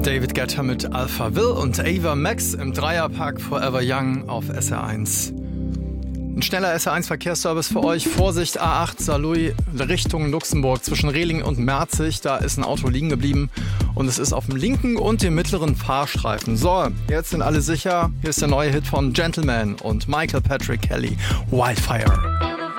David Guetta mit Alpha Will und Ava Max im Dreierpack Forever Young auf SR1. Ein schneller SR1-Verkehrsservice für euch. Vorsicht, A8 Saarlouis Richtung Luxemburg zwischen Rehling und Merzig. Da ist ein Auto liegen geblieben und es ist auf dem linken und dem mittleren Fahrstreifen. So, jetzt sind alle sicher. Hier ist der neue Hit von Gentleman und Michael Patrick Kelly, Wildfire.